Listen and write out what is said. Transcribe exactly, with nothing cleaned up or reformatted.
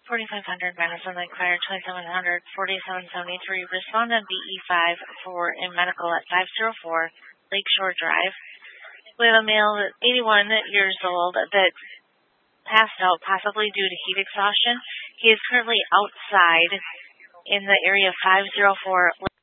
forty-five hundred Madison Lake Fire, twenty-seven hundred, forty-seven seventy-three. Respond on B E five for in medical at five oh four Lakeshore Drive. We have a male, eighty-one years old, that passed out possibly due to heat exhaustion. He is currently outside in the area five oh four